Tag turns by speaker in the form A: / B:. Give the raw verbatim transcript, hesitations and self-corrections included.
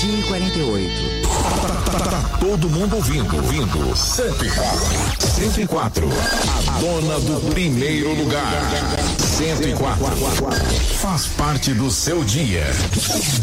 A: meio-dia e quarenta e oito.
B: Tá, tá, tá todo mundo ouvindo, ouvindo. cento e quatro. cento e quatro. A dona do primeiro lugar. cento e quatro. Faz parte do seu dia.